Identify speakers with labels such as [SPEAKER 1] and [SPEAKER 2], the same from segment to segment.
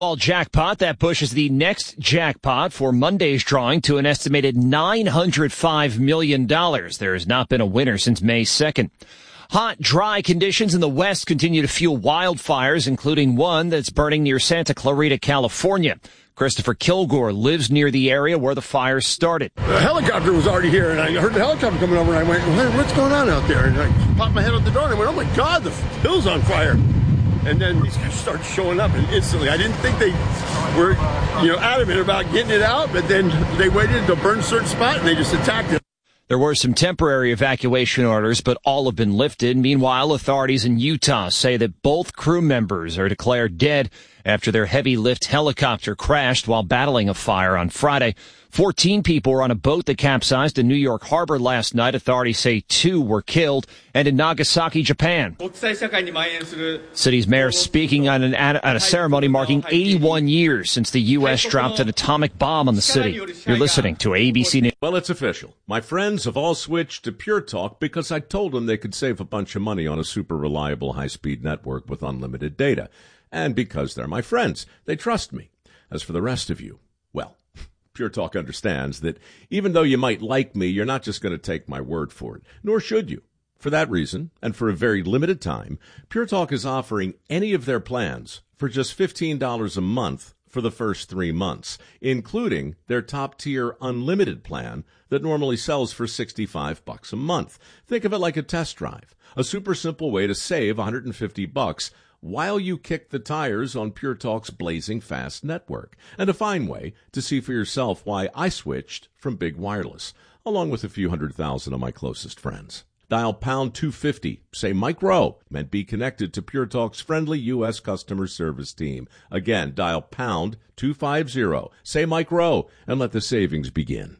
[SPEAKER 1] All jackpot that pushes the next jackpot for Monday's drawing to an estimated $905 million. There has not been a winner since May 2nd. Hot, dry conditions in the west continue to fuel wildfires, including one that's burning near Santa Clarita, California. Christopher Kilgore lives near the area where the fire started.
[SPEAKER 2] The helicopter was already here, and I heard the helicopter coming over, and I went, what's going on out there? And I popped my head out the door, and I went, oh my God, the hill's on fire. And then these guys started showing up, and instantly, I didn't think they were, adamant about getting it out, but then they waited to burn a certain spot, and they just attacked it.
[SPEAKER 1] There were some temporary evacuation orders, but all have been lifted. Meanwhile, authorities in Utah say that both crew members are declared dead after their heavy lift helicopter crashed while battling a fire on Friday. 14 people were on a boat that capsized in New York Harbor last night. Authorities say 2 were killed. And in Nagasaki, Japan, city's mayor speaking on a ceremony marking 81 years since the U.S. dropped an atomic bomb on the city. You're listening to ABC News.
[SPEAKER 3] Well, it's official. My friends have all switched to Pure Talk because I told them they could save a bunch of money on a super reliable high-speed network with unlimited data. And because they're my friends, they trust me. As for the rest of you, well, Pure Talk understands that even though you might like me, you're not just going to take my word for it, nor should you. For that reason, and for a very limited time, Pure Talk is offering any of their plans for just $15 a month for the first 3 months, including their top-tier unlimited plan that normally sells for $65 a month. Think of it like a test drive, a super simple way to save $150 while you kick the tires on Pure Talk's blazing fast network, and a fine way to see for yourself why I switched from big wireless, along with a few 100,000 of my closest friends. Dial pound 250, say Mike Rowe, and be connected to Pure Talk's friendly U.S. customer service team. Again, dial pound 250, say Mike Rowe, and let the savings begin.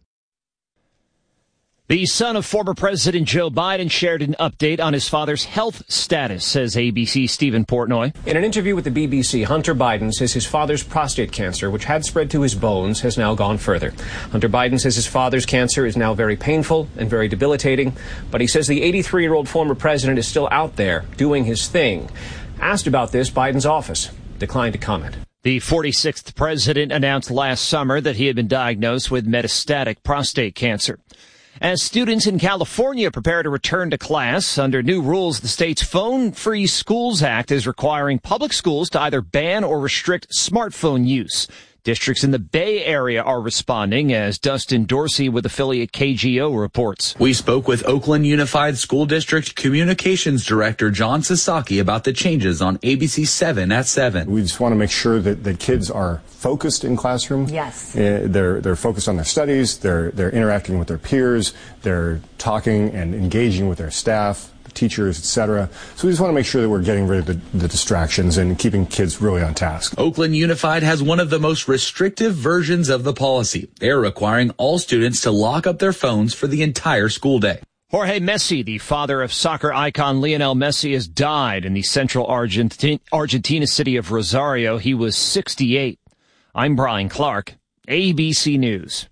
[SPEAKER 1] The son of former President Joe Biden shared an update on his father's health status, says ABC's Stephen Portnoy.
[SPEAKER 4] In an interview with the BBC, Hunter Biden says his father's prostate cancer, which had spread to his bones, has now gone further. Hunter Biden says his father's cancer is now very painful and very debilitating, but he says the 83-year-old former president is still out there doing his thing. Asked about this, Biden's office declined to comment.
[SPEAKER 1] The 46th president announced last summer that he had been diagnosed with metastatic prostate cancer. As students in California prepare to return to class, under new rules, the state's Phone-Free Schools Act is requiring public schools to either ban or restrict smartphone use. Districts in the Bay Area are responding, as Dustin Dorsey with affiliate KGO reports.
[SPEAKER 5] We spoke with Oakland Unified School District Communications Director John Sasaki about the changes on ABC 7 at 7.
[SPEAKER 6] We just want to make sure that kids are focused in classroom.
[SPEAKER 7] Yes.
[SPEAKER 6] They're focused on their studies, they're interacting with their peers, they're talking and engaging with their staff, teachers, etc. So we just want to make sure that we're getting rid of the distractions and keeping kids really on task.
[SPEAKER 5] Oakland Unified has one of the most restrictive versions of the policy. They're requiring all students to lock up their phones for the entire school day.
[SPEAKER 1] Jorge Messi, the father of soccer icon Lionel Messi, has died in the central Argentina city of Rosario. He was 68. I'm Brian Clark, ABC News.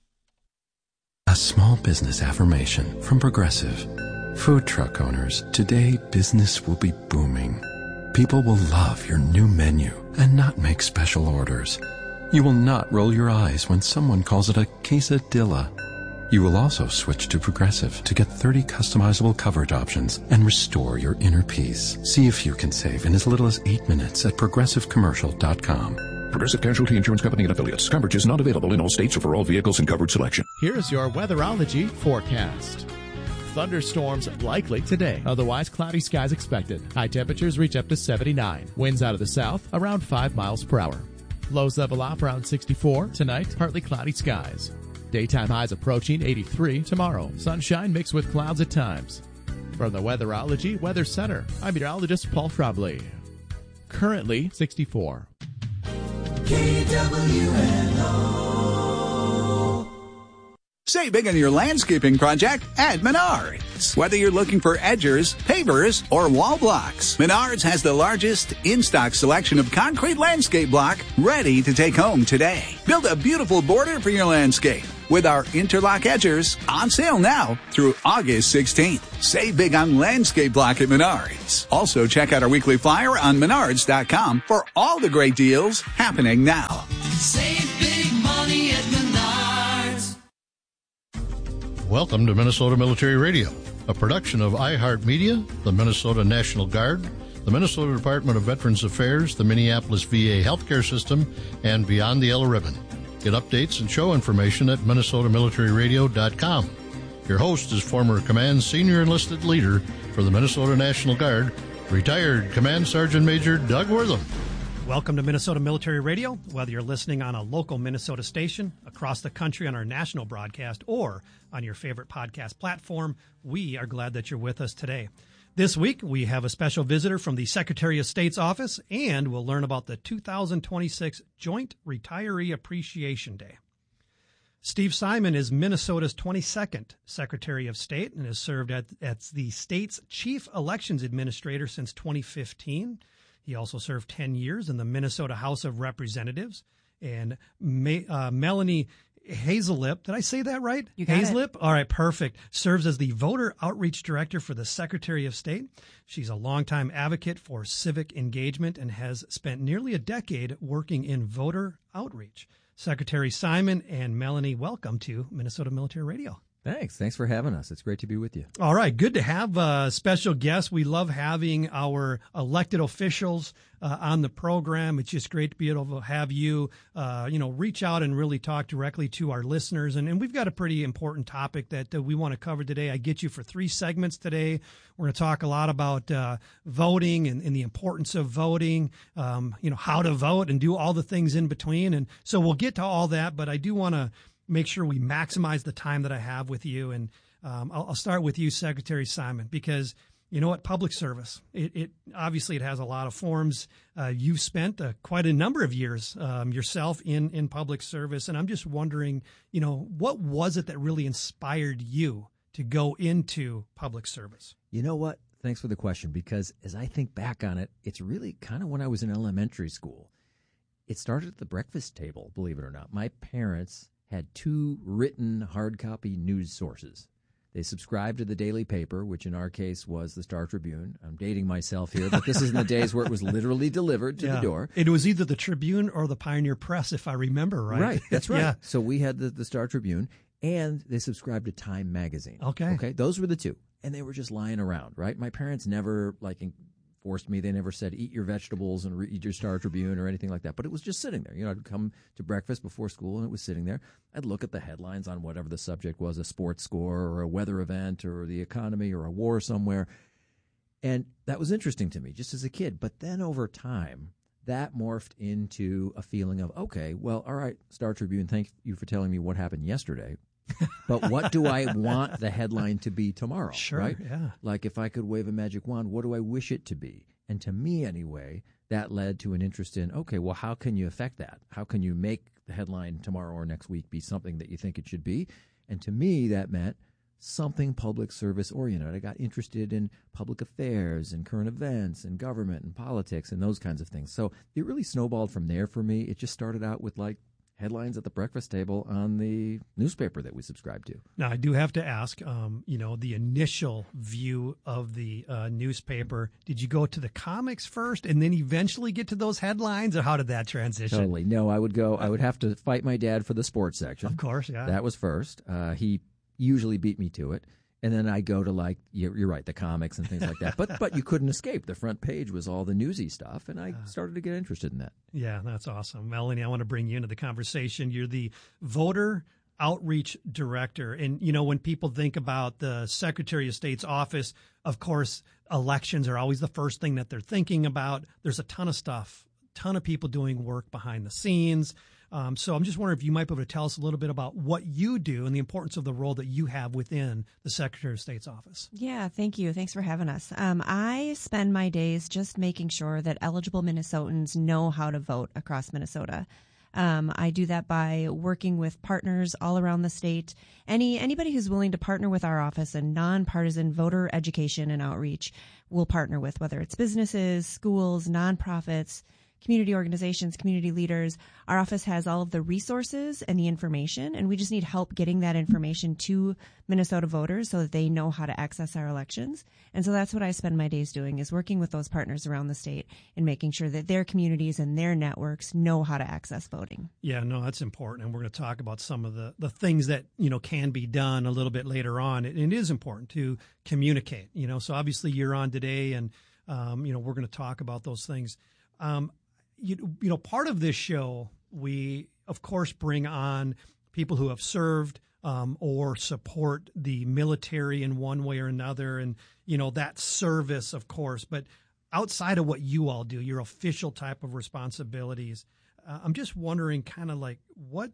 [SPEAKER 8] A small business affirmation from Progressive. Food truck owners, today business will be booming. People will love your new menu and not make special orders. You will not roll your eyes when someone calls it a quesadilla. You will also switch to Progressive to get 30 customizable coverage options and restore your inner peace. See if you can save in as little as 8 minutes at progressivecommercial.com.
[SPEAKER 9] Progressive Casualty Insurance Company and affiliates. Coverage is not available in all states or for all vehicles and coverage selection.
[SPEAKER 10] Here's your weatherology forecast. Thunderstorms likely today. Otherwise, cloudy skies expected. High temperatures reach up to 79. Winds out of the south around 5 miles per hour. Lows level off around 64. Tonight, partly cloudy skies. Daytime highs approaching 83 tomorrow. Sunshine mixed with clouds at times. From the Weatherology Weather Center, I'm meteorologist Paul Trombley. Currently 64.
[SPEAKER 11] KWNO.
[SPEAKER 7] Save big on your landscaping project at Menards. Whether you're looking for edgers, pavers, or wall blocks, Menards has the largest in-stock selection of concrete landscape block ready to take home today. Build a beautiful border for your landscape with our interlock edgers on sale now through August 16th. Save big on landscape block at Menards. Also, check out our weekly flyer on Menards.com for all the great deals happening now.
[SPEAKER 11] Save big money at Menards.
[SPEAKER 12] Welcome to Minnesota Military Radio, a production of iHeartMedia, the Minnesota National Guard, the Minnesota Department of Veterans Affairs, the Minneapolis VA Healthcare System, and Beyond the Yellow Ribbon. Get updates and show information at MinnesotaMilitaryRadio.com. Your host is former Command Senior Enlisted Leader for the Minnesota National Guard, retired Command Sergeant Major Doug Wortham.
[SPEAKER 13] Welcome to Minnesota Military Radio. Whether you're listening on a local Minnesota station, across the country on our national broadcast, or on your favorite podcast platform, we are glad that you're with us today. This week, we have a special visitor from the Secretary of State's office, and we'll learn about the 2026 Joint Retiree Appreciation Day. Steve Simon is Minnesota's 22nd Secretary of State and has served as the state's Chief Elections Administrator since 2015. He also served 10 years in the Minnesota House of Representatives. And Melanie Hazelip, did I say that right?
[SPEAKER 14] You got
[SPEAKER 13] Hazelip?
[SPEAKER 14] it.
[SPEAKER 13] All right, perfect. Serves as the Voter Outreach Director for the Secretary of State. She's a longtime advocate for civic engagement and has spent nearly a decade working in voter outreach. Secretary Simon and Melanie, welcome to Minnesota Military Radio.
[SPEAKER 14] Thanks for having us. It's great to be with you.
[SPEAKER 13] All right. Good to have a special guest. We love having our elected officials on the program. It's just great to be able to have you, reach out and really talk directly to our listeners. And we've got a pretty important topic that we want to cover today. I get you for 3 segments today. We're going to talk a lot about voting and the importance of voting, how to vote and do all the things in between. And so we'll get to all that, but I do want to make sure we maximize the time that I have with you. And I'll start with you, Secretary Simon, because you know what? Public service, it obviously it has a lot of forms. You've spent quite a number of years yourself in public service. And I'm just wondering, what was it that really inspired you to go into public service?
[SPEAKER 14] You know what? Thanks for the question, because as I think back on it, it's really kind of when I was in elementary school. It started at the breakfast table, believe it or not. My parents had 2 written hard copy news sources. They subscribed to the daily paper, which in our case was the Star Tribune. I'm dating myself here, but this is in the days where it was literally delivered to the door.
[SPEAKER 13] It was either the Tribune or the Pioneer Press, if I remember right.
[SPEAKER 14] Right, that's right.
[SPEAKER 13] Yeah.
[SPEAKER 14] So we had the Star Tribune, and they subscribed to Time magazine.
[SPEAKER 13] Okay.
[SPEAKER 14] Those were the 2. And they were just lying around, right? My parents never, forced me. They never said, eat your vegetables and read your Star Tribune or anything like that. But it was just sitting there. I'd come to breakfast before school, and it was sitting there. I'd look at the headlines on whatever the subject was, a sports score or a weather event or the economy or a war somewhere. And that was interesting to me just as a kid. But then over time, that morphed into a feeling of, okay, well, all right, Star Tribune, thank you for telling me what happened yesterday. But what do I want the headline to be tomorrow?
[SPEAKER 13] Sure,
[SPEAKER 14] right?
[SPEAKER 13] Yeah.
[SPEAKER 14] Like if I could wave a magic wand, what do I wish it to be? And to me, anyway, that led to an interest in, okay, well, how can you affect that? How can you make the headline tomorrow or next week be something that you think it should be? And to me, that meant something public service oriented. I got interested in public affairs and current events and government and politics and those kinds of things. So it really snowballed from there for me. It just started out with headlines at the breakfast table on the newspaper that we subscribed to.
[SPEAKER 13] Now, I do have to ask, the initial view of the newspaper, did you go to the comics first and then eventually get to those headlines, or how did that transition?
[SPEAKER 14] Totally. No, I would have to fight my dad for the sports section.
[SPEAKER 13] Of course, yeah.
[SPEAKER 14] That was first. He usually beat me to it. And then I go to you're right, the comics and things like that. But you couldn't escape. The front page was all the newsy stuff, and I started to get interested in that.
[SPEAKER 13] Yeah, that's awesome. Melanie, I want to bring you into the conversation. You're the Voter Outreach Director. And, when people think about the Secretary of State's office, of course, elections are always the first thing that they're thinking about. There's a ton of stuff, ton of people doing work behind the scenes. So I'm just wondering if you might be able to tell us a little bit about what you do and the importance of the role that you have within the Secretary of State's office.
[SPEAKER 15] Yeah, thank you. Thanks for having us. I spend my days just making sure that eligible Minnesotans know how to vote across Minnesota. I do that by working with partners all around the state. Anybody who's willing to partner with our office in nonpartisan voter education and outreach, we'll partner with, whether it's businesses, schools, nonprofits, community organizations, community leaders. Our office has all of the resources and the information, and we just need help getting that information to Minnesota voters so that they know how to access our elections. And so that's what I spend my days doing, is working with those partners around the state and making sure that their communities and their networks know how to access voting.
[SPEAKER 13] Yeah, no, that's important. And we're going to talk about some of the things that, can be done a little bit later on. It is important to communicate, so obviously you're on today and, we're going to talk about those things. Part of this show, we, of course, bring on people who have served or support the military in one way or another. And, that service, of course. But outside of what you all do, your official type of responsibilities, I'm just wondering kind of like what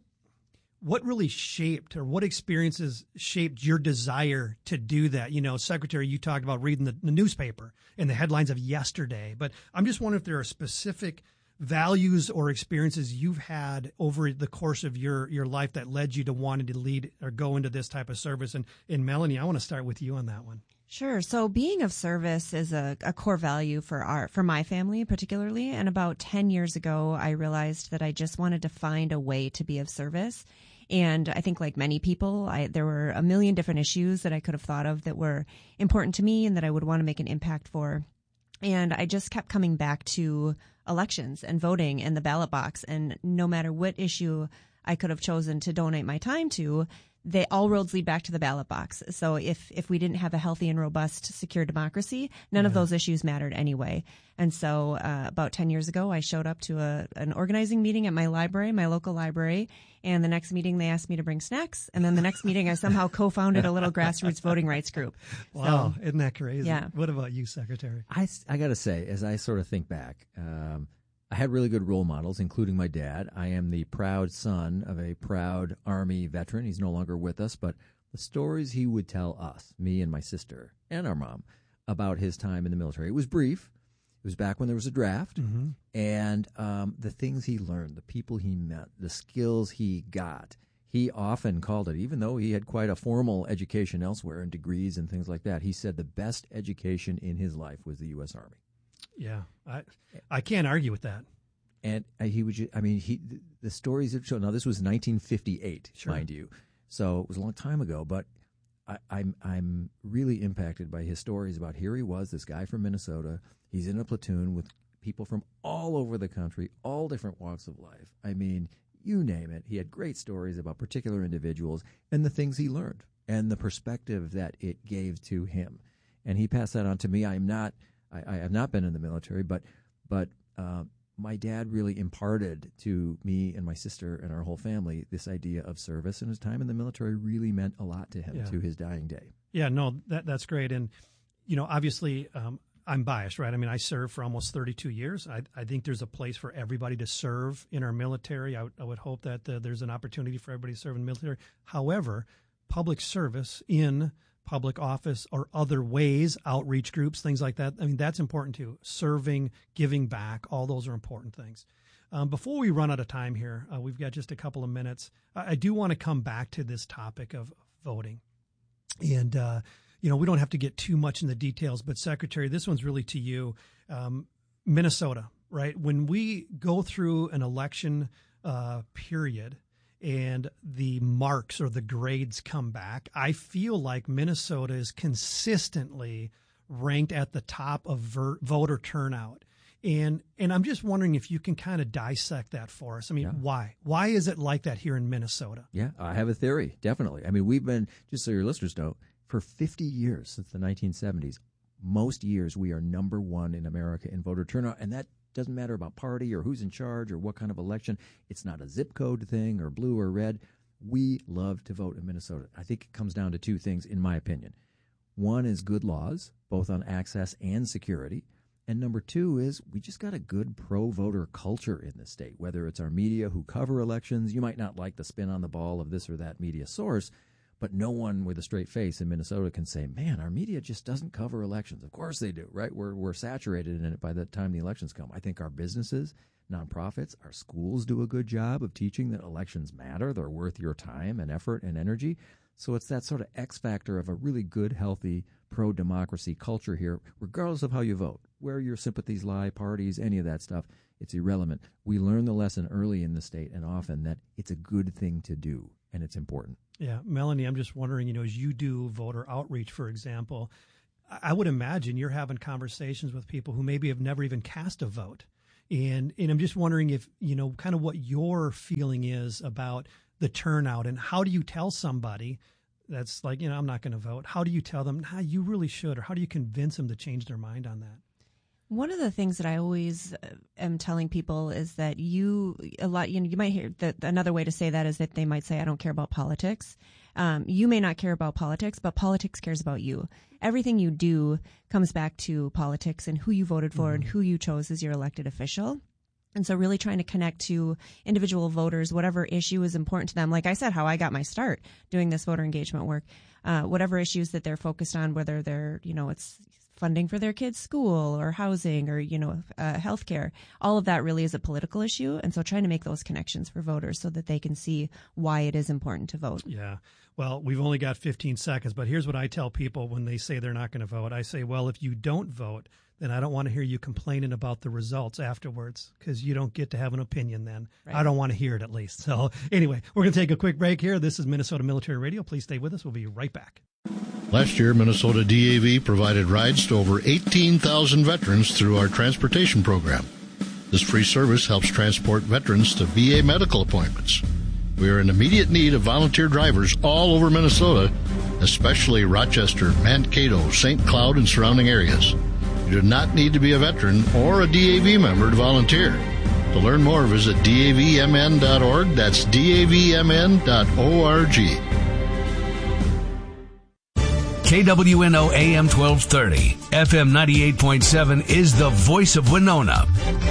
[SPEAKER 13] really shaped or what experiences shaped your desire to do that? Secretary, you talked about reading the newspaper and the headlines of yesterday. But I'm just wondering if there are specific values or experiences you've had over the course of your life that led you to wanting to lead or go into this type of service. And Melanie, I want to start with you on that one.
[SPEAKER 15] Sure. So being of service is a core value for my family particularly. And about 10 years ago, I realized that I just wanted to find a way to be of service. And I think like many people, there were a million different issues that I could have thought of that were important to me and that I would want to make an impact for. And I just kept coming back to elections and voting and the ballot box. And no matter what issue I could have chosen to donate my time to, all roads lead back to the ballot box. So if we didn't have a healthy and robust, secure democracy, none of those issues mattered anyway. And so about 10 years ago, I showed up to an organizing meeting at my library, my local library. And the next meeting, they asked me to bring snacks. And then the next meeting, I somehow co-founded a little grassroots voting rights group.
[SPEAKER 13] Wow, isn't that crazy?
[SPEAKER 15] Yeah.
[SPEAKER 13] What about you, Secretary?
[SPEAKER 14] I got to say, as I sort of think back, I had really good role models, including my dad. I am the proud son of a proud Army veteran. He's no longer with us, but the stories he would tell us, me and my sister and our mom, about his time in the military. It was brief. It was back when there was a draft.
[SPEAKER 13] Mm-hmm.
[SPEAKER 14] And the things he learned, the people he met, the skills he got, he often called it, even though he had quite a formal education elsewhere and degrees and things like that, he said the best education in his life was the U.S. Army.
[SPEAKER 13] Yeah, I can't argue with that.
[SPEAKER 14] And he would, the stories that show. Now this was 1958,
[SPEAKER 13] sure,
[SPEAKER 14] mind you, so it was a long time ago. But I'm really impacted by his stories about here he was, this guy from Minnesota. He's in a platoon with people from all over the country, all different walks of life. I mean, you name it. He had great stories about particular individuals and the things he learned and the perspective that it gave to him. And he passed that on to me. I have not been in the military, but my dad really imparted to me and my sister and our whole family this idea of service, and his time in the military really meant a lot to him to his dying day.
[SPEAKER 13] Yeah, no, that's great. And, obviously I'm biased, right? I mean, I served for almost 32 years. I think there's a place for everybody to serve in our military. I would hope that there's an opportunity for everybody to serve in the military. However, public service in public office or other ways, outreach groups, things like that. I mean, that's important too. Serving, giving back, all those are important things. Before we run out of time here, we've got just a couple of minutes. I do want to come back to this topic of voting. And, we don't have to get too much in the details, but Secretary, this one's really to you. Minnesota, right? When we go through an election period, and the marks or the grades come back, I feel like Minnesota is consistently ranked at the top of voter turnout. And I'm just wondering if you can kind of dissect that for us. I mean, why? Why is it like that here in Minnesota?
[SPEAKER 14] Yeah, I have a theory, definitely. I mean, we've been, just so your listeners know, for 50 years, since the 1970s, most years we are number one in America in voter turnout, and that doesn't matter about party or who's in charge or what kind of election. It's not a zip code thing or blue or red. We love to vote in Minnesota. I think it comes down to two things, in my opinion. One is good laws, both on access and security. And number two is we just got a good pro-voter culture in the state, whether it's our media who cover elections. You might not like the spin on the ball of this or that media source, but no one with a straight face in Minnesota can say, man, our media just doesn't cover elections. Of course they do, right? We're saturated in it by the time the elections come. I think our businesses nonprofits, our schools do a good job of teaching that elections matter. They're worth your time and effort and energy. So it's that sort of X factor of a really good, healthy, pro-democracy culture here, regardless of how you vote, where your sympathies lie, parties, any of that stuff. It's irrelevant. We learn the lesson early in the state and often that it's a good thing to do, and it's important.
[SPEAKER 13] Yeah, Melanie, I'm just wondering, as you do voter outreach, for example, I would imagine you're having conversations with people who maybe have never even cast a vote. And I'm just wondering if, kind of what your feeling is about the turnout, and how do you tell somebody that's like, I'm not going to vote? How do you tell them, you really should, or how do you convince them to change their mind on that?
[SPEAKER 15] One of the things that I always am telling people is that you might hear that another way to say that is that they might say, I don't care about politics. You may not care about politics, but politics cares about you. Everything you do comes back to politics and who you voted for and who you chose as your elected official. And so really trying to connect to individual voters, whatever issue is important to them. Like I said, how I got my start doing this voter engagement work, whatever issues that they're focused on, whether they're, it's funding for their kids' school or housing or, healthcare. All of that really is a political issue. And so trying to make those connections for voters so that they can see why it is important to vote.
[SPEAKER 13] Yeah. Well, we've only got 15 seconds, but here's what I tell people when they say they're not going to vote. I say, well, if you don't vote, then I don't want to hear you complaining about the results afterwards, because you don't get to have an opinion then. Right. I don't want to hear it, at least. So anyway, we're going to take a quick break here. This is Minnesota Military Radio. Please stay with us. We'll be right back.
[SPEAKER 12] Last year, Minnesota DAV provided rides to over 18,000 veterans through our transportation program. This free service helps transport veterans to VA medical appointments. We are in immediate need of volunteer drivers all over Minnesota, especially Rochester, Mankato, St. Cloud, and surrounding areas. You do not need to be a veteran or a DAV member to volunteer. To learn more, visit davmn.org. That's davmn.org.
[SPEAKER 16] KWNO AM 1230, FM 98.7 is the voice of Winona.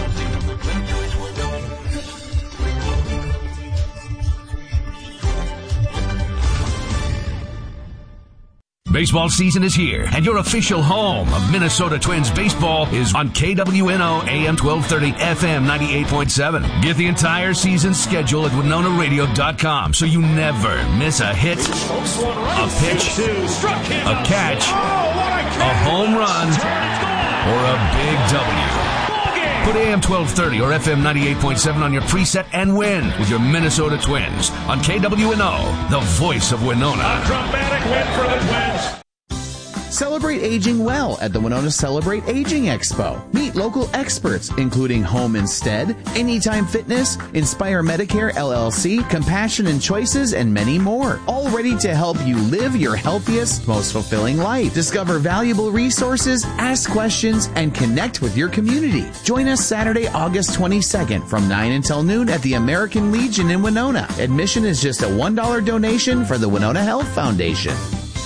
[SPEAKER 16] Baseball season is here, and your official home of Minnesota Twins baseball is on KWNO AM 1230, FM 98.7. Get the entire season schedule at WinonaRadio.com so you never miss a hit, a pitch, a catch, a home run, or a big W. Put AM 1230 or FM 98.7 on your preset and win with your Minnesota Twins on KWNO, the voice of Winona.
[SPEAKER 17] A dramatic win for the Twins.
[SPEAKER 18] Celebrate aging well at the Winona Celebrate Aging Expo. Meet local experts, including Home Instead, Anytime Fitness, Inspire Medicare LLC, Compassion and Choices, and many more. All ready to help you live your healthiest, most fulfilling life. Discover valuable resources, ask questions, and connect with your community. Join us Saturday, August 22nd from 9 until noon at the American Legion in Winona. Admission is just a $1 donation for the Winona Health Foundation.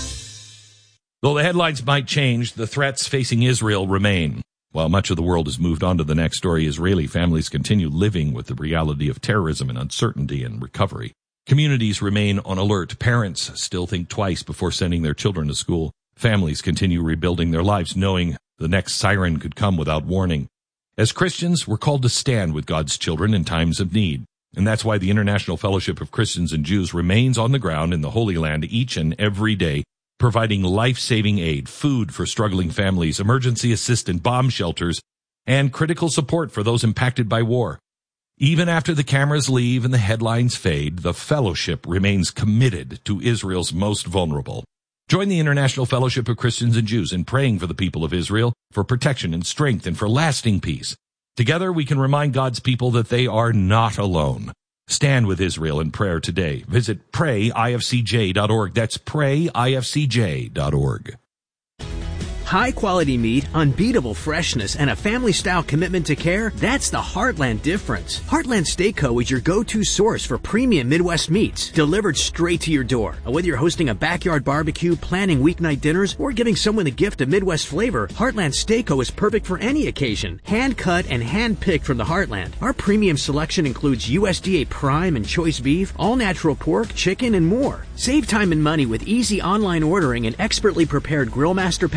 [SPEAKER 19] Though the headlines might change, the threats facing Israel remain. While much of the world has moved on to the next story, Israeli families continue living with the reality of terrorism and uncertainty and recovery. Communities remain on alert. Parents still think twice before sending their children to school. Families continue rebuilding their lives, knowing the next siren could come without warning. As Christians, we're called to stand with God's children in times of need. And that's why the International Fellowship of Christians and Jews remains on the ground in the Holy Land each and every day, providing life-saving aid, food for struggling families, emergency assistance, bomb shelters, and critical support for those impacted by war. Even after the cameras leave and the headlines fade, the fellowship remains committed to Israel's most vulnerable. Join the International Fellowship of Christians and Jews in praying for the people of Israel, for protection and strength, and for lasting peace. Together, we can remind God's people that they are not alone. Stand with Israel in prayer today. Visit prayifcj.org. That's prayifcj.org.
[SPEAKER 20] High-quality meat, unbeatable freshness, and a family-style commitment to care, that's the Heartland difference. Heartland Steak Co. is your go-to source for premium Midwest meats, delivered straight to your door. Whether you're hosting a backyard barbecue, planning weeknight dinners, or giving someone the gift of Midwest flavor, Heartland Steak Co. is perfect for any occasion. Hand-cut and hand-picked from the Heartland. Our premium selection includes USDA prime and choice beef, all-natural pork, chicken, and more. Save time and money with easy online ordering and expertly prepared Grill Master packages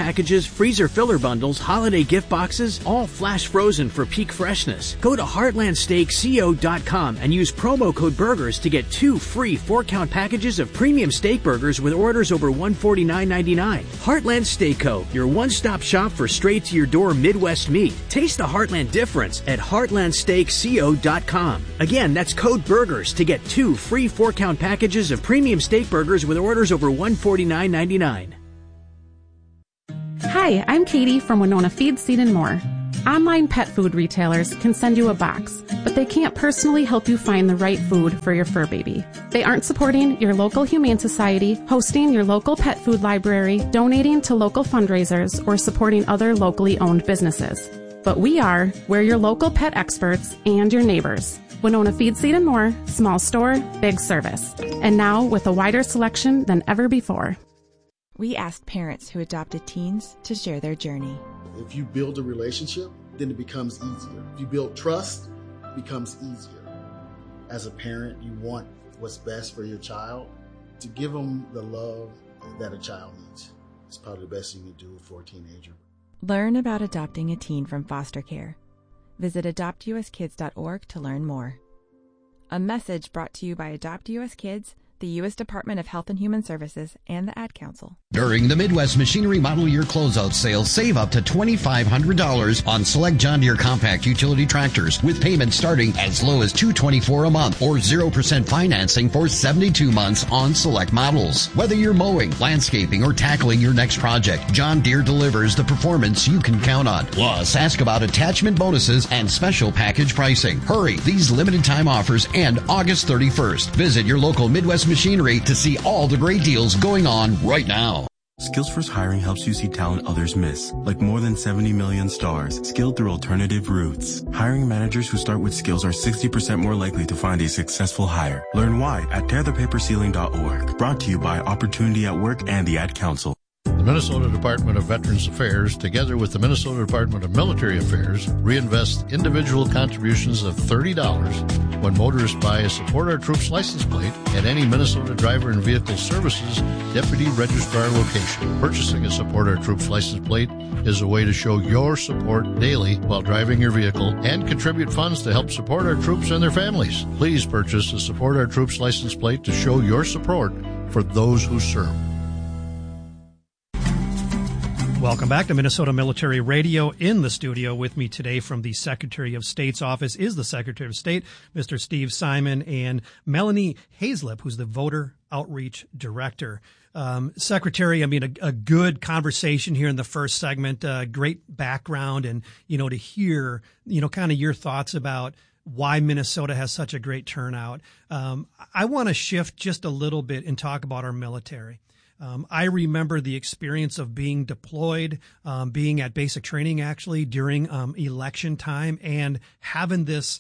[SPEAKER 20] sandwiches, freezer filler bundles, holiday gift boxes, all flash frozen for peak freshness. Go to heartlandsteakco.com and use promo code BURGERS to get 2 free 4-count packages of premium steak burgers with orders over $149.99. Heartland Steak Co., your one-stop shop for straight-to-your-door Midwest meat. Taste the Heartland difference at heartlandsteakco.com. Again, that's code BURGERS to get 2 free 4-count packages of premium steak burgers with orders over $149.99.
[SPEAKER 21] Hi, I'm Katie from Winona Feed, Seed and More. Online pet food retailers can send you a box, but they can't personally help you find the right food for your fur baby. They aren't supporting your local humane society, hosting your local pet food library, donating to local fundraisers, or supporting other locally owned businesses. But we are. We're your local pet experts and your neighbors. Winona Feed, Seed and More, small store, big service. And now with a wider selection than ever before.
[SPEAKER 22] We asked parents who adopted teens to share their journey.
[SPEAKER 23] If you build a relationship, then it becomes easier. If you build trust, it becomes easier. As a parent, you want what's best for your child. To give them the love that a child needs is probably the best thing you can do for a teenager.
[SPEAKER 22] Learn about adopting a teen from foster care. Visit adoptuskids.org to learn more. A message brought to you by Adopt US Kids, the U.S. Department of Health and Human Services, and the Ad Council.
[SPEAKER 24] During the Midwest Machinery Model Year Closeout Sale, save up to $2,500 on select John Deere compact utility tractors with payments starting as low as $224 a month or 0% financing for 72 months on select models. Whether you're mowing, landscaping, or tackling your next project, John Deere delivers the performance you can count on. Plus, ask about attachment bonuses and special package pricing. Hurry, these limited time offers end August 31st. Visit your local Midwest Machinery to see all the great deals going on right now.
[SPEAKER 25] Skills First Hiring helps you see talent others miss, like more than 70 million stars, skilled through alternative routes. Hiring managers who start with skills are 60% more likely to find a successful hire. Learn why at tearthepaperceiling.org. Brought to you by Opportunity at Work and the Ad Council.
[SPEAKER 12] The Minnesota Department of Veterans Affairs, together with the Minnesota Department of Military Affairs, reinvest individual contributions of $30 when motorists buy a Support Our Troops license plate at any Minnesota Driver and Vehicle Services Deputy Registrar location. Purchasing a Support Our Troops license plate is a way to show your support daily while driving your vehicle and contribute funds to help support our troops and their families. Please purchase a Support Our Troops license plate to show your support for those who serve.
[SPEAKER 13] Welcome back to Minnesota Military Radio. In the studio with me today from the Secretary of State's office is the Secretary of State, Mr. Steve Simon, and Melanie Haislip, who's the Voter Outreach Director. Secretary, I mean, a good conversation here in the first segment, great background, and, to hear, kind of your thoughts about why Minnesota has such a great turnout. I want to shift just a little bit and talk about our military. I remember the experience of being deployed, being at basic training actually during election time, and having this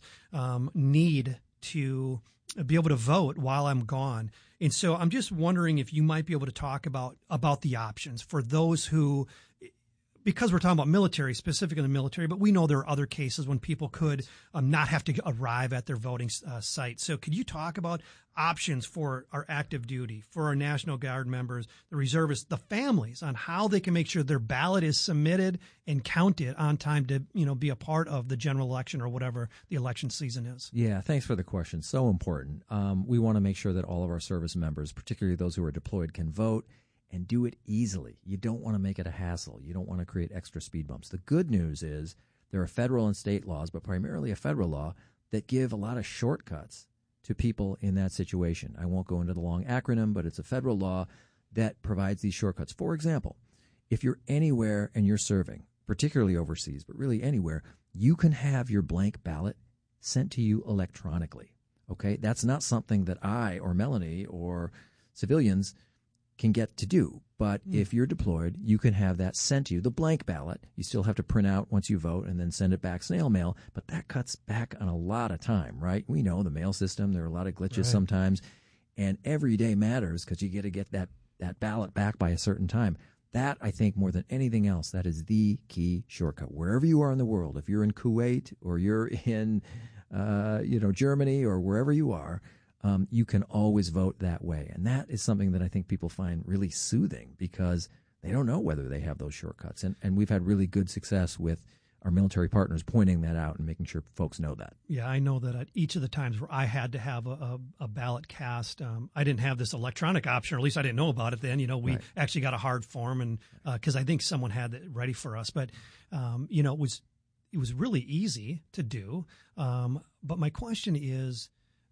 [SPEAKER 13] need to be able to vote while I'm gone. And so I'm just wondering if you might be able to talk about the options for those who, because we're talking about military, specifically the military, but we know there are other cases when people could not have to arrive at their voting site. So could you talk about options for our active duty, for our National Guard members, the reservists, the families, on how they can make sure their ballot is submitted and counted on time to, be a part of the general election or whatever the election season is?
[SPEAKER 14] Yeah, thanks for the question. So important. We want to make sure that all of our service members, particularly those who are deployed, can vote and do it easily. You don't want to make it a hassle. You don't want to create extra speed bumps. The good news is there are federal and state laws, but primarily a federal law, that give a lot of shortcuts to people in that situation. I won't go into the long acronym, but it's a federal law that provides these shortcuts. For example, if you're anywhere and you're serving, particularly overseas, but really anywhere, you can have your blank ballot sent to you electronically. Okay? That's not something that I or Melanie or civilians can get to do. But if you're deployed, you can have that sent to you. The blank ballot, you still have to print out once you vote and then send it back snail mail, but that cuts back on a lot of time, right? We know the mail system, there are a lot of glitches sometimes, and every day matters because you get to get that ballot back by a certain time. That, I think, more than anything else, that is the key shortcut. Wherever you are in the world, if you're in Kuwait or you're in Germany or wherever you are, you can always vote that way. And that is something that I think people find really soothing because They don't know whether they have those shortcuts. And we've had really good success with our military partners pointing that out and making sure folks know that.
[SPEAKER 13] Yeah, I know that at each of the times where I had to have a ballot cast, I didn't have this electronic option, or at least I didn't know about it then. We actually got a hard form, and because I think someone had it ready for us. But, it was really easy to do. But my question is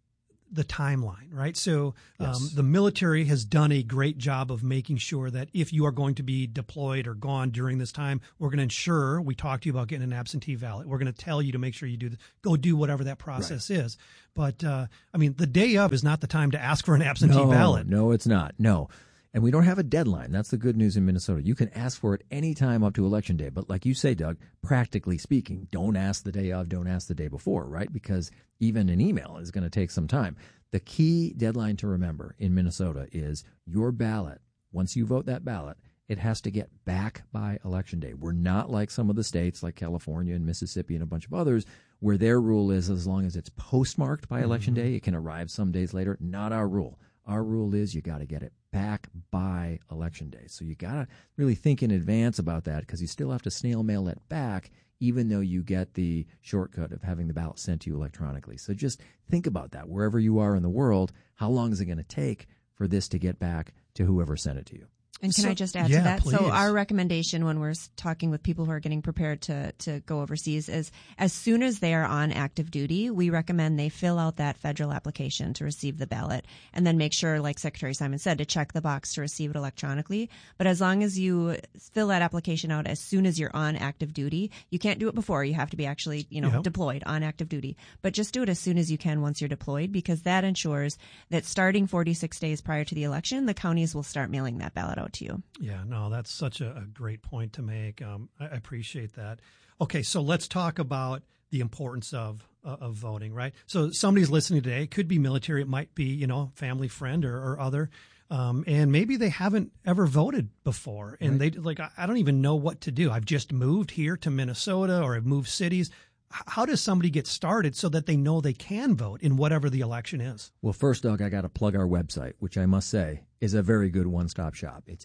[SPEAKER 13] the timeline, right? So the military has done a great job of making sure that if you are going to be deployed or gone during this time, we're going to ensure we talk to you about getting an absentee ballot. We're going to tell you to make sure you go do whatever that process is. But, the day of is not the time to ask for an absentee ballot.
[SPEAKER 14] No, it's not. No. And we don't have a deadline. That's the good news in Minnesota. You can ask for it any time up to Election Day. But like you say, Doug, practically speaking, don't ask the day of, don't ask the day before, right? Because even an email is going to take some time. The key deadline to remember in Minnesota is your ballot. Once you vote that ballot, it has to get back by Election Day. We're not like some of the states like California and Mississippi and a bunch of others where their rule is as long as it's postmarked by Election Day, it can arrive some days later. Not our rule. Our rule is you got to get it back by Election Day. So you got to really think in advance about that because you still have to snail mail it back even though you get the shortcut of having the ballot sent to you electronically. So just think about that. Wherever you are in the world, how long is it going to take for this to get back to whoever sent it to you?
[SPEAKER 15] And can I just add to that?
[SPEAKER 13] Please.
[SPEAKER 15] So our recommendation when we're talking with people who are getting prepared to go overseas is as soon as they are on active duty, we recommend they fill out that federal application to receive the ballot and then make sure, like Secretary Simon said, to check the box to receive it electronically. But as long as you fill that application out as soon as you're on active duty, you can't do it before. You have to be actually, deployed on active duty. But just do it as soon as you can once you're deployed because that ensures that starting 46 days prior to the election, the counties will start mailing that ballot out to you.
[SPEAKER 13] Yeah, no, that's such a great point to make. I appreciate that. Okay, so let's talk about the importance of voting, right? So somebody's listening today. It could be military. It might be, family, friend, or other. And maybe they haven't ever voted before. And they I don't even know what to do. I've just moved here to Minnesota or I've moved cities. How does somebody get started so that they know they can vote in whatever the election is?
[SPEAKER 14] Well, first, Doug, I got to plug our website, which I must say is a very good one-stop shop. It's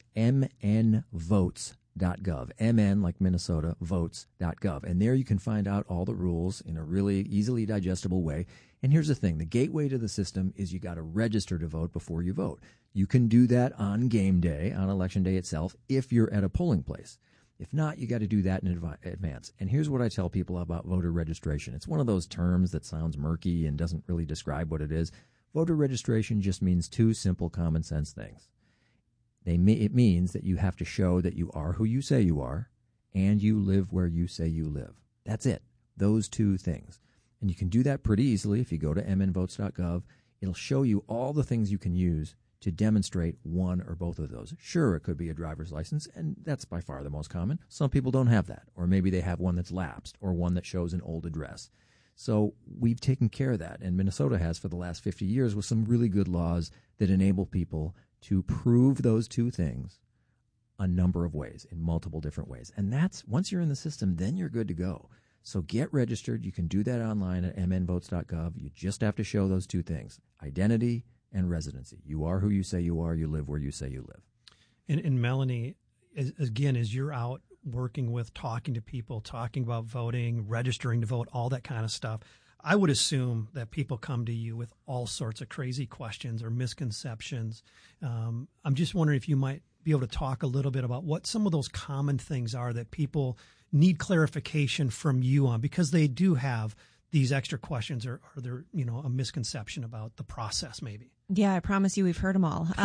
[SPEAKER 14] mnvotes.gov, MN like Minnesota, votes.gov. And there you can find out all the rules in a really easily digestible way. And here's the thing. The gateway to the system is you got to register to vote before you vote. You can do that on game day, on Election Day itself, if you're at a polling place. If not, you got to do that in advance. And here's what I tell people about voter registration. It's one of those terms that sounds murky and doesn't really describe what it is. Voter registration just means two simple common sense things. It means that you have to show that you are who you say you are and you live where you say you live. That's it. Those two things. And you can do that pretty easily if you go to mnvotes.gov. It'll show you all the things you can use to demonstrate one or both of those. Sure, it could be a driver's license, and that's by far the most common. Some people don't have that, or maybe they have one that's lapsed or one that shows an old address. So we've taken care of that, and Minnesota has for the last 50 years with some really good laws that enable people to prove those two things a number of ways, in multiple different ways. And that's, once you're in the system, then you're good to go. So get registered. You can do that online at mnvotes.gov. You just have to show those two things, identity and residency. You are who you say you are. You live where you say you live.
[SPEAKER 13] And Melanie, again, as you're out working with, talking to people, talking about voting, registering to vote, all that kind of stuff, I would assume that people come to you with all sorts of crazy questions or misconceptions. I'm just wondering if you might be able to talk a little bit about what some of those common things are that people need clarification from you on, because they do have these extra questions or they're, a misconception about the process maybe.
[SPEAKER 15] Yeah, I promise you we've heard them all.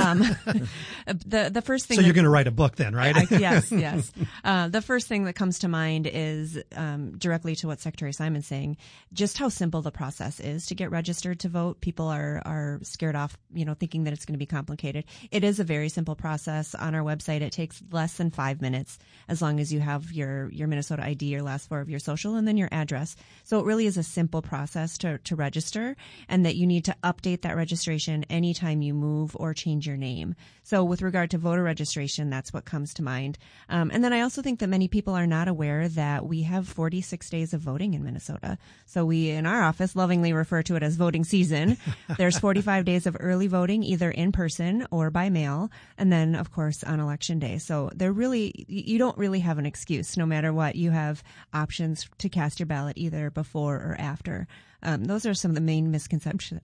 [SPEAKER 15] The first thing.
[SPEAKER 13] So you're going to write a book then, right?
[SPEAKER 15] Yes. The first thing that comes to mind is directly to what Secretary Simon's saying, just how simple the process is to get registered to vote. People are scared off, thinking that it's going to be complicated. It is a very simple process. On our website, it takes less than 5 minutes as long as you have your Minnesota ID, your last four of your social, and then your address. So it really is a simple process to register, and that you need to update that registration anytime you move or change your name. So with regard to voter registration, that's what comes to mind. And then I also think that many people are not aware that we have 46 days of voting in Minnesota. So we, in our office, lovingly refer to it as voting season. There's 45 days of early voting, either in person or by mail, and then, of course, on Election Day. So you don't really have an excuse. No matter what, you have options to cast your ballot either before or after. Those are some of the main misconceptions.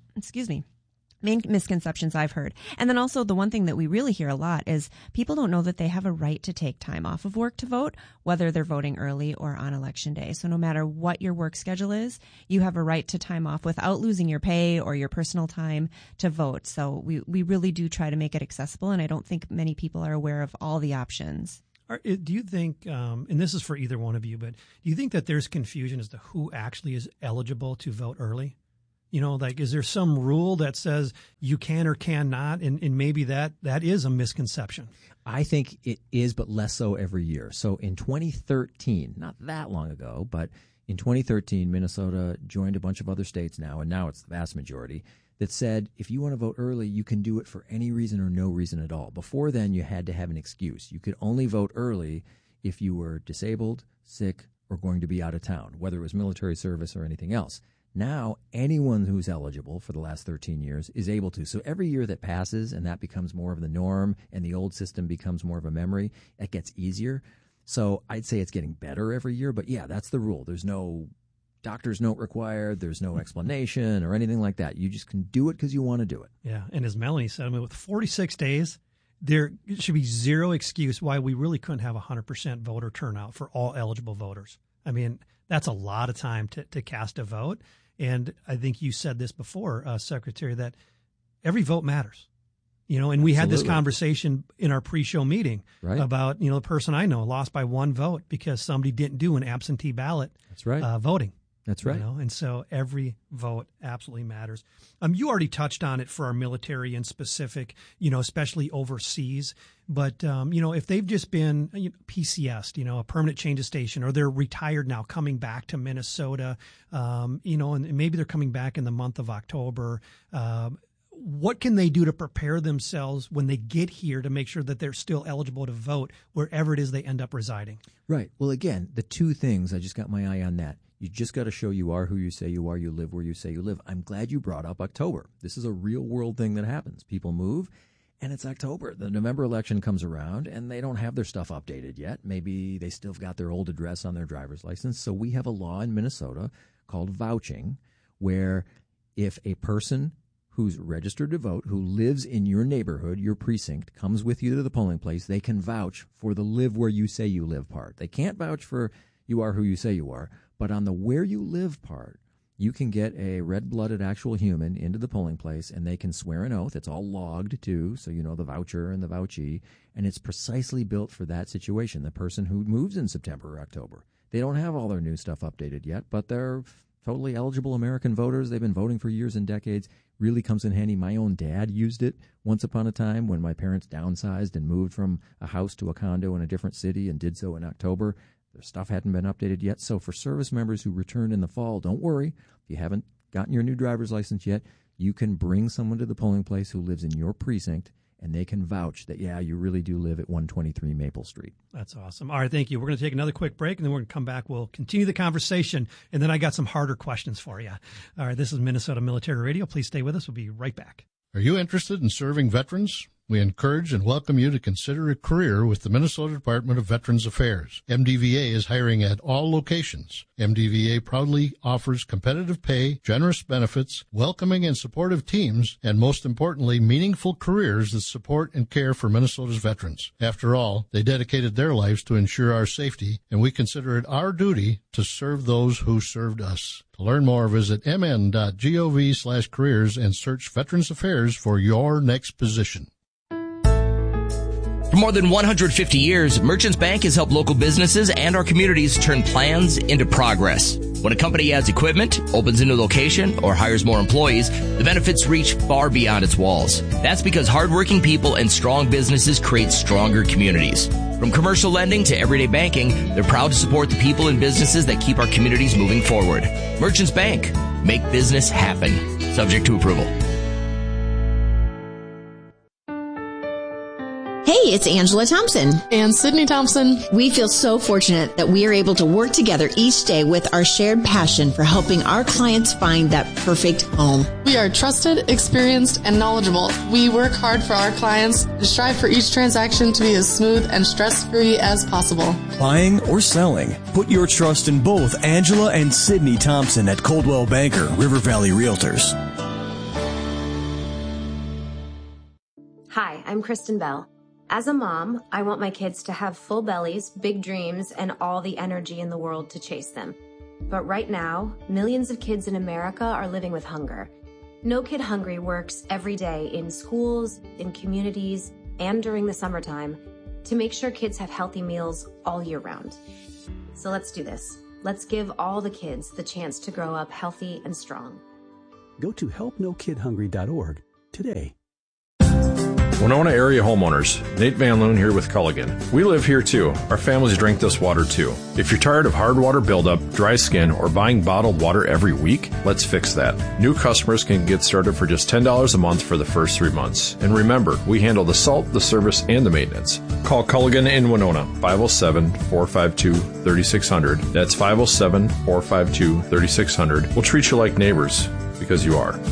[SPEAKER 15] Main misconceptions I've heard. And then also the one thing that we really hear a lot is people don't know that they have a right to take time off of work to vote, whether they're voting early or on Election Day. So no matter what your work schedule is, you have a right to time off without losing your pay or your personal time to vote. So we really do try to make it accessible, and I don't think many people are aware of all the options.
[SPEAKER 13] Do you think, and this is for either one of you, but do you think that there's confusion as to who actually is eligible to vote early? You know, like, is there some rule that says you can or cannot, and maybe that is a misconception?
[SPEAKER 14] I think it is, but less so every year. So in 2013, not that long ago, but in 2013, Minnesota joined a bunch of other states now, and now it's the vast majority, that said if you want to vote early, you can do it for any reason or no reason at all. Before then, you had to have an excuse. You could only vote early if you were disabled, sick, or going to be out of town, whether it was military service or anything else. Now, anyone who's eligible for the last 13 years is able to. So every year that passes and that becomes more of the norm and the old system becomes more of a memory, it gets easier. So I'd say it's getting better every year. But, yeah, that's the rule. There's no doctor's note required. There's no explanation or anything like that. You just can do it because you want to do it.
[SPEAKER 13] Yeah, and as Melanie said, I mean, with 46 days, there should be zero excuse why we really couldn't have 100% voter turnout for all eligible voters. I mean, that's a lot of time to cast a vote. And I think you said this before, Secretary, that every vote matters. You know, and we had this conversation in our pre-show meeting about, the person I know lost by one vote because somebody didn't do an absentee ballot.
[SPEAKER 14] That's right.
[SPEAKER 13] Voting.
[SPEAKER 14] That's right.
[SPEAKER 13] And so every vote absolutely matters. You already touched on it for our military in specific, especially overseas. But, if they've just been PCS'd, a permanent change of station, or they're retired now coming back to Minnesota, and maybe they're coming back in the month of October, what can they do to prepare themselves when they get here to make sure that they're still eligible to vote wherever it is they end up residing?
[SPEAKER 14] Right. Well, again, the two things, I just got my eye on that. You just got to show you are who you say you are. You live where you say you live. I'm glad you brought up October. This is a real world thing that happens. People move, and it's October. The November election comes around, and they don't have their stuff updated yet. Maybe they still got their old address on their driver's license. So we have a law in Minnesota called vouching, where if a person who's registered to vote, who lives in your neighborhood, your precinct, comes with you to the polling place, they can vouch for the live where you say you live part. They can't vouch for you are who you say you are. But on the where you live part, you can get a red-blooded actual human into the polling place, and they can swear an oath. It's all logged, too, so you know the voucher and the vouchee. And it's precisely built for that situation, the person who moves in September or October. They don't have all their new stuff updated yet, but they're totally eligible American voters. They've been voting for years and decades. Really comes in handy. My own dad used it once upon a time when my parents downsized and moved from a house to a condo in a different city and did so in October. Their stuff hadn't been updated yet. So for service members who return in the fall, don't worry. If you haven't gotten your new driver's license yet, you can bring someone to the polling place who lives in your precinct, and they can vouch that, yeah, you really do live at 123 Maple Street.
[SPEAKER 13] That's awesome. All right, thank you. We're going to take another quick break, and then we're going to come back. We'll continue the conversation, and then I got some harder questions for you. All right, this is Minnesota Military Radio. Please stay with us. We'll be right back.
[SPEAKER 12] Are you interested in serving veterans? We encourage and welcome you to consider a career with the Minnesota Department of Veterans Affairs. MDVA is hiring at all locations. MDVA proudly offers competitive pay, generous benefits, welcoming and supportive teams, and most importantly, meaningful careers that support and care for Minnesota's veterans. After all, they dedicated their lives to ensure our safety, and we consider it our duty to serve those who served us. To learn more, visit mn.gov/careers and search Veterans Affairs for your next position.
[SPEAKER 2] For more than 150 years, Merchants Bank has helped local businesses and our communities turn plans into progress. When a company adds equipment, opens a new location, or hires more employees, the benefits reach far beyond its walls. That's because hardworking people and strong businesses create stronger communities. From commercial lending to everyday banking, they're proud to support the people and businesses that keep our communities moving forward. Merchants Bank. Make business happen. Subject to approval.
[SPEAKER 1] Hey, it's Angela Thompson.
[SPEAKER 3] And Sydney Thompson.
[SPEAKER 1] We feel so fortunate that we are able to work together each day with our shared passion for helping our clients find that perfect home.
[SPEAKER 3] We are trusted, experienced, and knowledgeable. We work hard for our clients and strive for each transaction to be as smooth and stress-free as possible.
[SPEAKER 4] Buying or selling, put your trust in both Angela and Sydney Thompson at Coldwell Banker, River Valley Realtors.
[SPEAKER 5] Hi, I'm Kristen Bell. As a mom, I want my kids to have full bellies, big dreams, and all the energy in the world to chase them. But right now, millions of kids in America are living with hunger. No Kid Hungry works every day in schools, in communities, and during the summertime to make sure kids have healthy meals all year round. So let's do this. Let's give all the kids the chance to grow up healthy and strong.
[SPEAKER 6] Go to helpnokidhungry.org today.
[SPEAKER 26] Winona area homeowners, Nate Van Loon here with Culligan. We live here too. Our families drink this water too. If you're tired of hard water buildup, dry skin, or buying bottled water every week, let's fix that. New customers can get started for just $10 a month for the first 3 months. And remember, we handle the salt, the service, and the maintenance. Call Culligan in Winona, 507-452-3600. That's 507-452-3600. We'll treat you like neighbors, because you are.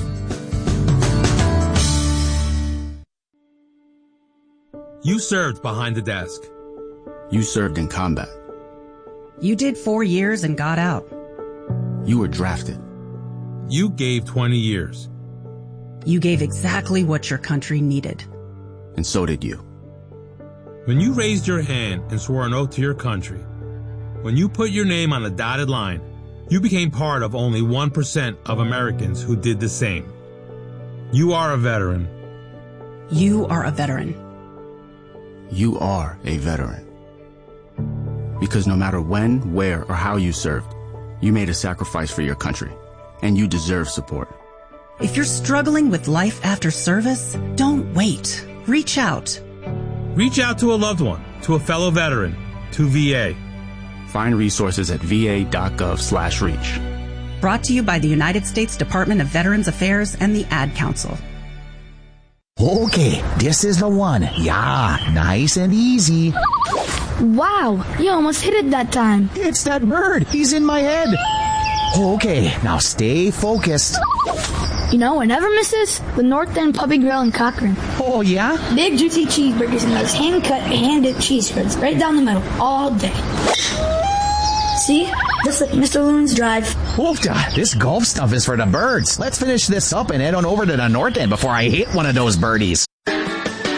[SPEAKER 27] You served behind the desk.
[SPEAKER 28] You served in combat.
[SPEAKER 29] You did 4 years and got out.
[SPEAKER 28] You were drafted.
[SPEAKER 27] You gave 20 years.
[SPEAKER 29] You gave exactly what your country needed.
[SPEAKER 28] And so did you.
[SPEAKER 27] When you raised your hand and swore an oath to your country, when you put your name on a dotted line, you became part of only 1% of Americans who did the same. You are a veteran.
[SPEAKER 29] You are a veteran.
[SPEAKER 28] You are a veteran. Because no matter when, where, or how you served, you made a sacrifice for your country, and you deserve support.
[SPEAKER 29] If you're struggling with life after service, don't wait. Reach out.
[SPEAKER 27] Reach out to a loved one, to a fellow veteran, to VA.
[SPEAKER 28] Find resources at va.gov/reach.
[SPEAKER 29] Brought to you by the United States Department of Veterans Affairs and the Ad Council.
[SPEAKER 30] Okay, this is the one. Yeah, nice and easy.
[SPEAKER 31] Wow, you almost hit it that time.
[SPEAKER 30] It's that bird. He's in my head. Okay, now stay focused.
[SPEAKER 31] You know, I never miss this. The North End Puppy Grill in Cochran.
[SPEAKER 30] Oh, yeah?
[SPEAKER 31] Big, juicy cheeseburgers and those hand-cut, hand-dipped cheese spreads right down the middle all day. See? Just like Mr. Loon's Drive.
[SPEAKER 30] Woofda, this golf stuff is for the birds. Let's finish this up and head on over to the North End before I hit one of those birdies.